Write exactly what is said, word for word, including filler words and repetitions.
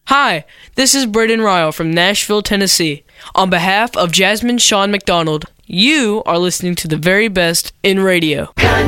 Hi, this is Braden Ryle from Nashville, Tennessee. On behalf of Jasmine Sean McDonald, you are listening to the very best in radio.